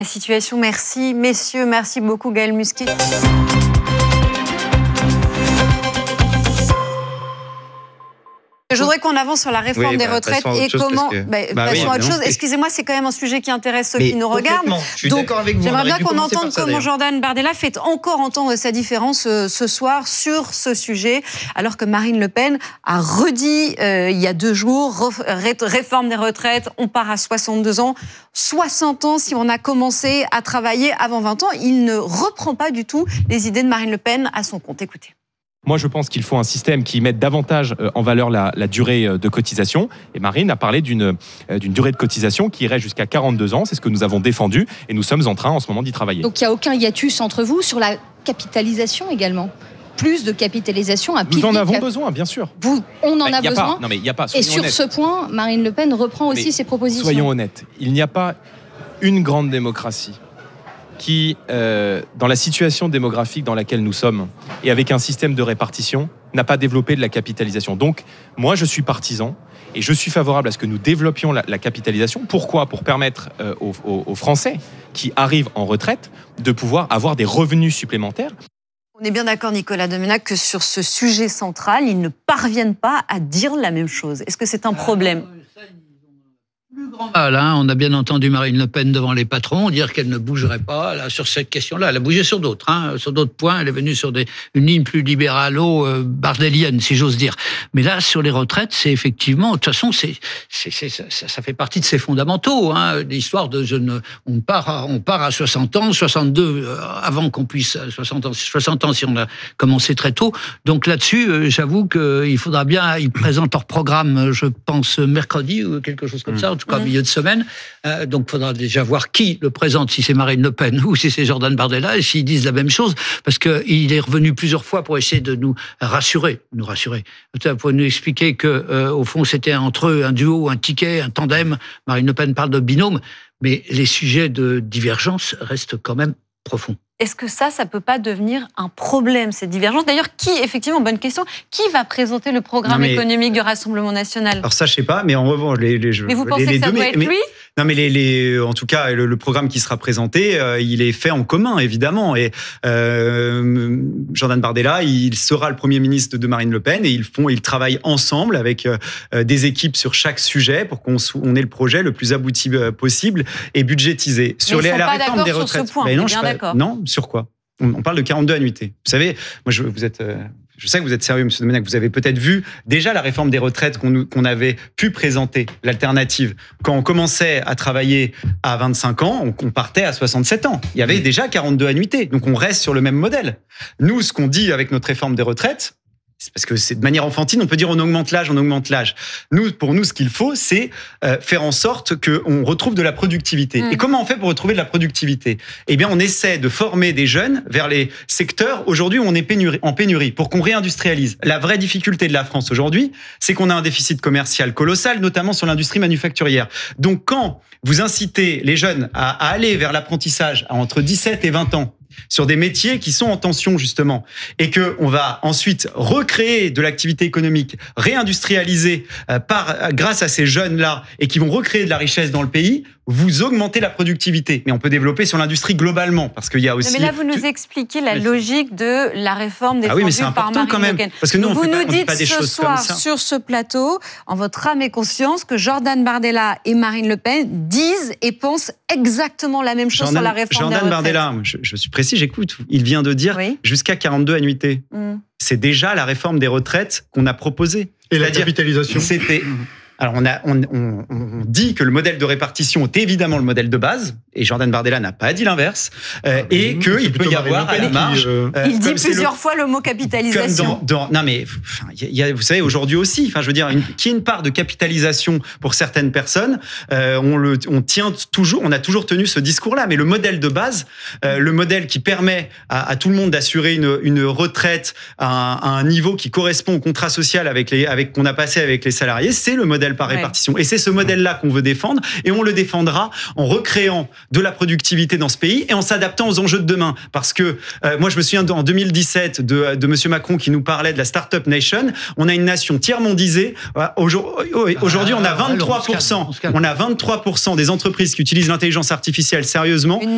La situation, merci messieurs, merci beaucoup Gaël Musquet. Je voudrais qu'on avance sur la réforme des retraites et comment. Passons à autre chose. Excusez-moi, c'est quand même un sujet qui intéresse ceux qui nous regardent. Je suis d'accord avec vous. J'aimerais bien qu'on entende comment Jordan Bardella fait encore entendre sa différence ce soir sur ce sujet, alors que Marine Le Pen a redit il y a 2 jours, réforme des retraites, on part à 62 ans. 60 ans si on a commencé à travailler avant 20 ans. Il ne reprend pas du tout les idées de Marine Le Pen à son compte. Écoutez. Moi, je pense qu'il faut un système qui mette davantage en valeur la durée de cotisation. Et Marine a parlé d'une durée de cotisation qui irait jusqu'à 42 ans. C'est ce que nous avons défendu et nous sommes en train en ce moment d'y travailler. Donc il n'y a aucun hiatus entre vous sur la capitalisation également? Plus de capitalisation, un pic. Nous en avons besoin, bien sûr. On en a besoin. Non, mais il n'y a pas. Et sur ce point, Marine Le Pen reprend aussi ses propositions. Soyons honnêtes. Il n'y a pas une grande démocratie qui, dans la situation démographique dans laquelle nous sommes, et avec un système de répartition, n'a pas développé de la capitalisation. Donc, moi, je suis partisan, et je suis favorable à ce que nous développions la capitalisation. Pourquoi ? Pour permettre aux Français qui arrivent en retraite de pouvoir avoir des revenus supplémentaires. On est bien d'accord, Nicolas Domenach, que sur ce sujet central, ils ne parviennent pas à dire la même chose. Est-ce que c'est un problème ? On a bien entendu Marine Le Pen devant les patrons dire qu'elle ne bougerait pas là, sur cette question-là. Elle a bougé sur d'autres, sur d'autres points. Elle est venue sur une ligne plus libéralo-bardélienne, si j'ose dire. Mais là, sur les retraites, c'est effectivement, de toute façon, ça fait partie de ses fondamentaux. L'histoire de on part à 60 ans, 62 avant qu'on puisse 60 ans si on a commencé très tôt. Donc là-dessus, j'avoue qu'il faudra bien, ils présentent leur programme, je pense mercredi ou quelque chose comme ça. En tout cas, milieu de semaine. Donc, il faudra déjà voir qui le présente, si c'est Marine Le Pen ou si c'est Jordan Bardella, et s'ils disent la même chose, parce qu'il est revenu plusieurs fois pour essayer de nous rassurer, pour nous expliquer que, au fond, c'était entre eux un duo, un ticket, un tandem. Marine Le Pen parle de binôme, mais les sujets de divergence restent quand même profonds. Est-ce que ça peut pas devenir un problème, cette divergence ? D'ailleurs, effectivement, bonne question, qui va présenter le programme économique du Rassemblement national ? Alors ça, je sais pas, mais en revanche, mais vous pensez que ça doit être lui ? Non, mais en tout cas, le programme qui sera présenté, il est fait en commun, évidemment. Et Jordan Bardella, il sera le Premier ministre de Marine Le Pen, et ils travaillent ensemble avec des équipes sur chaque sujet pour qu'on ait le projet le plus abouti possible et budgétisé. Sur la réforme des retraites. Sur ce point, mais non, bien d'accord. Non, sur quoi ? On parle de 42 annuités. Vous savez, moi, je sais que vous êtes sérieux, M. Domenach. Vous avez peut-être vu déjà la réforme des retraites qu'on avait pu présenter, l'alternative. Quand on commençait à travailler à 25 ans, on partait à 67 ans. Il y avait déjà 42 annuités. Donc, on reste sur le même modèle. Nous, ce qu'on dit avec notre réforme des retraites, c'est parce que c'est de manière enfantine, on peut dire on augmente l'âge. Pour nous, ce qu'il faut, c'est faire en sorte qu'on retrouve de la productivité. Et comment on fait pour retrouver de la productivité ? Eh bien, on essaie de former des jeunes vers les secteurs aujourd'hui où on est en pénurie, pour qu'on réindustrialise. La vraie difficulté de la France aujourd'hui, c'est qu'on a un déficit commercial colossal, notamment sur l'industrie manufacturière. Donc, quand vous incitez les jeunes à aller vers l'apprentissage entre 17 et 20 ans, sur des métiers qui sont en tension, justement, et qu'on va ensuite recréer de l'activité économique, réindustrialiser grâce à ces jeunes-là, et qui vont recréer de la richesse dans le pays, vous augmentez la productivité. Mais on peut développer sur l'industrie globalement, parce qu'il y a aussi... Mais là, vous nous expliquez la logique de la réforme défendue par Marine Le Pen. Parce que nous, vous nous dites ce soir, sur ce plateau, en votre âme et conscience, que Jordan Bardella et Marine Le Pen disent et pensent exactement la même chose sur la réforme des retraites. Jordan Bardella, je suis précis, j'écoute. Il vient de dire jusqu'à 42 annuités. C'est déjà la réforme des retraites qu'on a proposée. Et la capitalisation. Alors, on dit que le modèle de répartition est évidemment le modèle de base, et Jordan Bardella n'a pas dit l'inverse, et qu'il peut y avoir à la marge... il dit plusieurs fois le mot capitalisation. Non, mais vous savez, aujourd'hui aussi, qu'il y ait une part de capitalisation pour certaines personnes, on a toujours tenu ce discours-là, mais le modèle de base, le modèle qui permet à tout le monde d'assurer une retraite à un niveau qui correspond au contrat social qu'on a passé avec les salariés, c'est le modèle par répartition. Et c'est ce modèle-là qu'on veut défendre, et on le défendra en recréant de la productivité dans ce pays et en s'adaptant aux enjeux de demain. Parce que moi, je me souviens en 2017 de M. Macron qui nous parlait de la Startup Nation. On a une nation tiers-mondisée. Aujourd'hui, on a 23%. On a 23% des entreprises qui utilisent l'intelligence artificielle sérieusement.